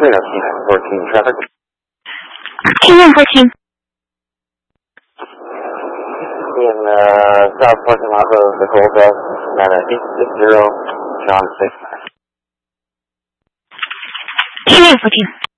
Reno T914 traffic. T914. In South Parking Lot Road, the Cold Bus, 9860, John 6. T914.